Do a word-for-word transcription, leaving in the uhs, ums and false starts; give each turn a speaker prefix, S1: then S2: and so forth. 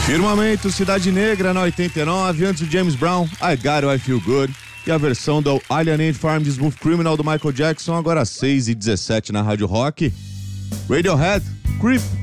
S1: Firmamento, Cidade Negra na oitenta e nove, antes o James Brown, I Got It, I Feel Good. E a versão do Alienated Farm de Smooth Criminal do Michael Jackson, agora seis e dezessete na Rádio Rock. Radiohead, Creep.